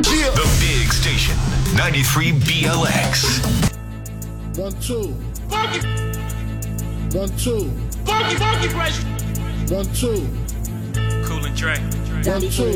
The big station, 93 BLX. 1 2 Funky, 1 2 funky, fresh. 1 2 Cool and Dre. 1 2